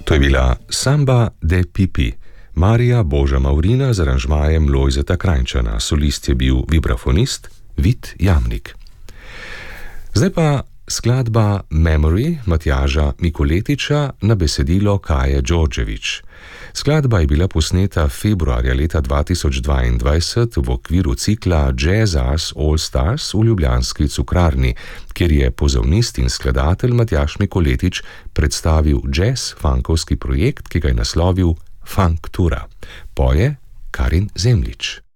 To je bila Samba de Pipi, Marija Boža Maurina z aranžmajem Lojzeta Krajnčana. Solist je bil vibrafonist Vid Jamnik. Zdaj pa skladba Memory Matjaža Mikoletiča na besedilo Kaje Đorđević. Skladba je bila posneta februarja leta 2022 v okviru cikla Jazz Ars All Stars v ljubljanski Cukrarni, kjer je pozavnist in skladatelj Matjaž Mikoletič predstavil jazz-funkovski projekt, ki ga je naslovil Funktura. Poje Karin Zemljič.